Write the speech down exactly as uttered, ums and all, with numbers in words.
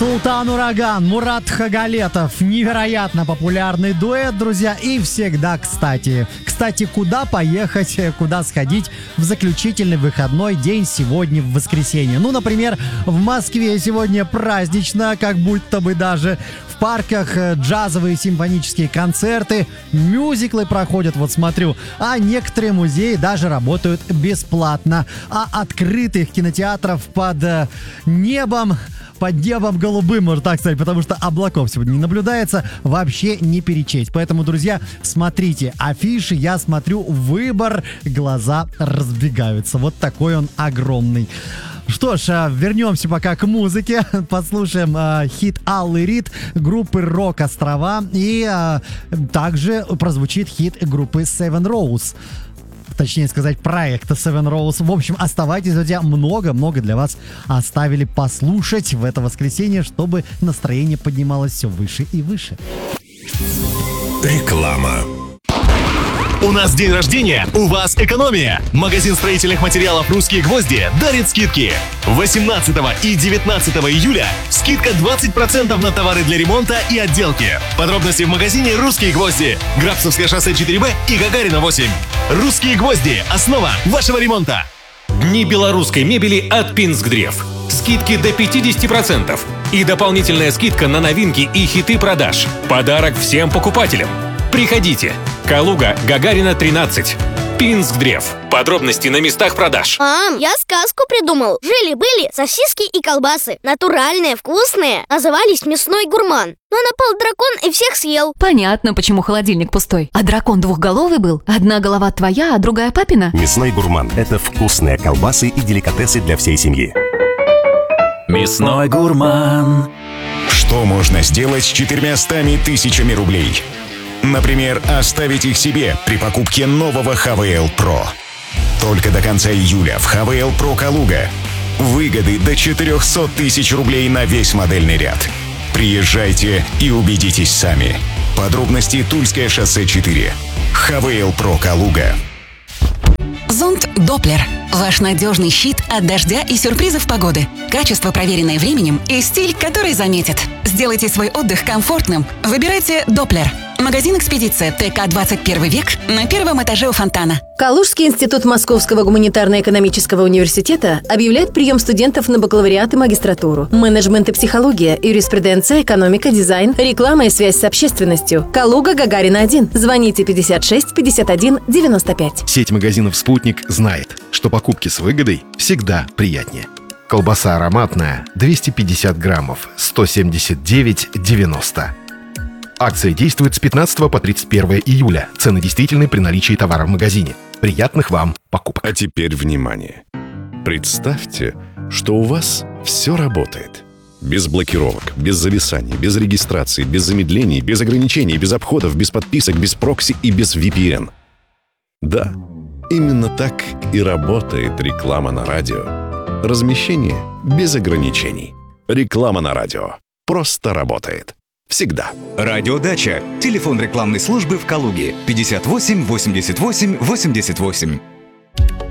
Султан Ураган, Мурат Тхагалетов. Невероятно популярный дуэт, друзья. И всегда кстати. Кстати, куда поехать, куда сходить в заключительный выходной день сегодня, в воскресенье? Ну, например, в Москве сегодня празднично, как будто бы даже в парках джазовые симфонические концерты, мюзиклы проходят, вот смотрю. А некоторые музеи даже работают бесплатно. А открытых кинотеатров под небом под небом голубым, можно так сказать, потому что облаков сегодня не наблюдается, вообще не перечесть. Поэтому, друзья, смотрите афиши, я смотрю, выбор, глаза разбегаются. Вот такой он огромный. Что ж, вернемся пока к музыке, послушаем э, хит Аллы Рид группы Рок Острова, и э, также прозвучит хит группы Seven Rose. Точнее сказать, проекта Seven Rose. В общем, оставайтесь, друзья, много-много для вас оставили послушать в это воскресенье, чтобы настроение поднималось все выше и выше. Реклама. У нас день рождения, у вас экономия. Магазин строительных материалов «Русские гвозди» дарит скидки. восемнадцатого и девятнадцатого июля скидка двадцать процентов на товары для ремонта и отделки. Подробности в магазине «Русские гвозди», Грабцевское шоссе четыре Б и Гагарина восемь. «Русские гвозди» — основа вашего ремонта. Дни белорусской мебели от Пинск-Древ. Скидки до пятьдесят процентов. И дополнительная скидка на новинки и хиты продаж. Подарок всем покупателям. Приходите. Калуга, Гагарина, тринадцать. Пинск-Древ. Подробности на местах продаж. Мам, я сказку придумал. Жили-были сосиски и колбасы. Натуральные, вкусные. Назывались «Мясной гурман». Но напал дракон и всех съел. Понятно, почему холодильник пустой. А дракон двухголовый был? Одна голова твоя, а другая папина? Мясной гурман – это вкусные колбасы и деликатесы для всей семьи. Мясной гурман. Что можно сделать с четырьмястами тысячами рублей? Например, оставить их себе при покупке нового эйч ви эл Pro. Только до конца июля в эйч ви эл Pro Калуга выгоды до четыреста тысяч рублей на весь модельный ряд. Приезжайте и убедитесь сами. Подробности Тульское шоссе четыре. эйч ви эл Pro Калуга. Зонт Доплер. Ваш надежный щит от дождя и сюрпризов погоды. Качество, проверенное временем, и стиль, который заметит. Сделайте свой отдых комфортным. Выбирайте Доплер. Магазин «Экспедиция», ТК двадцать первый век, на первом этаже у фонтана. Калужский институт Московского гуманитарно-экономического университета объявляет прием студентов на бакалавриат и магистратуру. Менеджмент и психология, юриспруденция, экономика, дизайн, реклама и связь с общественностью. Калуга, Гагарина один. Звоните пятьдесят шесть пятьдесят один девяносто пять. Сеть магазинов «Спутник» знает, что покупки с выгодой всегда приятнее. Колбаса ароматная двести пятьдесят граммов, сто семьдесят девять девяносто. Акция действует с пятнадцатого по тридцать первое июля. Цены действительны при наличии товара в магазине. Приятных вам покупок. А теперь внимание. Представьте, что у вас все работает. Без блокировок, без зависаний, без регистрации, без замедлений, без ограничений, без обходов, без подписок, без прокси и без ви пи эн. Да, именно так и работает реклама на радио. Размещение без ограничений. Реклама на радио просто работает. Всегда. Радиодача. Телефон рекламной службы в Калуге. пятьдесят восемь восемьдесят восемь восемьдесят восемь.